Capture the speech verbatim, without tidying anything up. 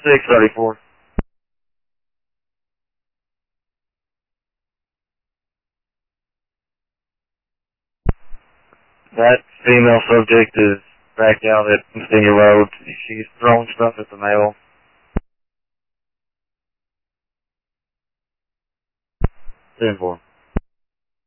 six thirty-four. That female subject is back out at Senior Road. She's throwing stuff at the mail. ten four.